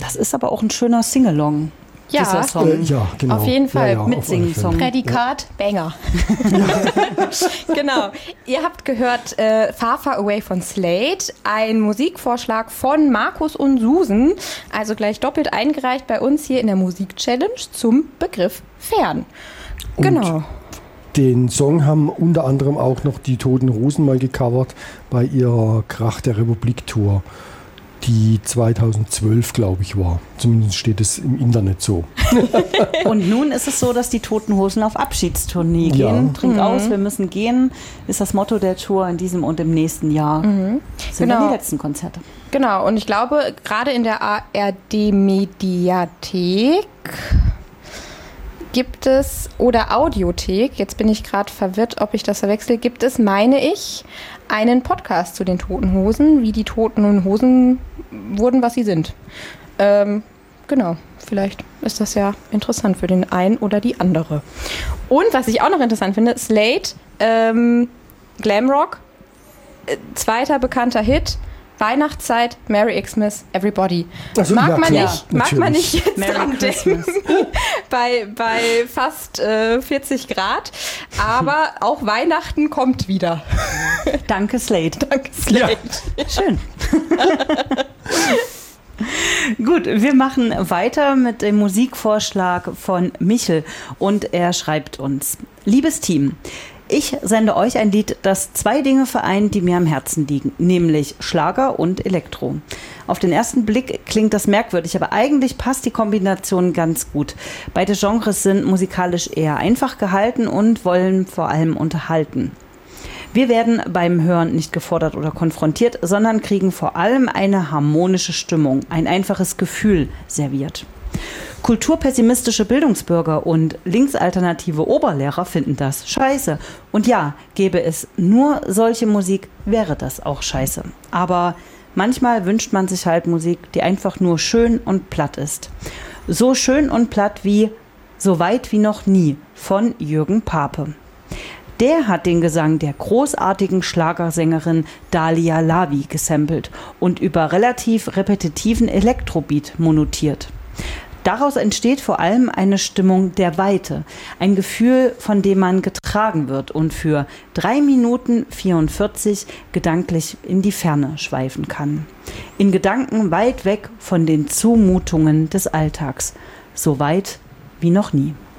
Das ist aber auch ein schöner Singalong. Ja, dieser Song. Ja, genau. Auf jeden Fall. Mitsingen-Song. Prädikat Banger. Genau. Ihr habt gehört Far Far Away von Slade, ein Musikvorschlag von Markus und Susan, also gleich doppelt eingereicht bei uns hier in der Musik-Challenge zum Begriff Fern. Genau. Und den Song haben unter anderem auch noch die Toten Hosen mal gecovert bei ihrer Krach der Republik-Tour, die 2012, glaube ich, war. Zumindest steht es im Internet so. Und nun ist es so, dass die Toten Hosen auf Abschiedstournee gehen. Ja. Trink aus, wir müssen gehen, ist das Motto der Tour in diesem und im nächsten Jahr. Sind dann die letzten Konzerte. Genau, und ich glaube, gerade in der ARD-Mediathek gibt es, oder Audiothek, jetzt bin ich gerade verwirrt, ob ich das verwechsel, gibt es, meine ich, einen Podcast zu den Toten Hosen, wie die Toten Hosen wurden, was sie sind. Genau, vielleicht ist das ja interessant für den einen oder die andere. Und was ich auch noch interessant finde, Slade, Glamrock, zweiter bekannter Hit, Weihnachtszeit, Merry Xmas, Everybody. Also, mag man natürlich. nicht jetzt Merry dran Christmas. denken, bei fast 40 Grad, aber auch Weihnachten kommt wieder. Danke, Slade. Danke, Slade. Ja. Schön. Gut, wir machen weiter mit dem Musikvorschlag von Michel und er schreibt uns: Liebes Team, ich sende euch ein Lied, das zwei Dinge vereint, die mir am Herzen liegen, nämlich Schlager und Elektro. Auf den ersten Blick klingt das merkwürdig, aber eigentlich passt die Kombination ganz gut. Beide Genres sind musikalisch eher einfach gehalten und wollen vor allem unterhalten. Wir werden beim Hören nicht gefordert oder konfrontiert, sondern kriegen vor allem eine harmonische Stimmung, ein einfaches Gefühl serviert. Kulturpessimistische Bildungsbürger und linksalternative Oberlehrer finden das scheiße. Und ja, gäbe es nur solche Musik, wäre das auch scheiße. Aber manchmal wünscht man sich halt Musik, die einfach nur schön und platt ist. So schön und platt wie So weit wie noch nie von Jürgen Pape. Der hat den Gesang der großartigen Schlagersängerin Dalia Lavi gesampelt und über relativ repetitiven Elektrobeat monotiert. Daraus entsteht vor allem eine Stimmung der Weite, ein Gefühl, von dem man getragen wird und für 3 Minuten 44 gedanklich in die Ferne schweifen kann. In Gedanken weit weg von den Zumutungen des Alltags, so weit wie noch nie.